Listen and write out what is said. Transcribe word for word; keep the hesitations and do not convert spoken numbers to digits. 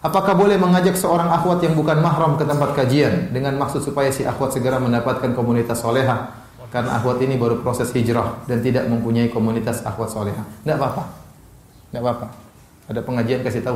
Apakah boleh mengajak seorang akhwat yang bukan mahram ke tempat kajian dengan maksud supaya si akhwat segera mendapatkan komunitas solehah? Karena akhwat ini baru proses hijrah dan tidak mempunyai komunitas akhwat solehah. Tidak apa-apa. Tidak apa-apa. Ada pengajian kasih tahu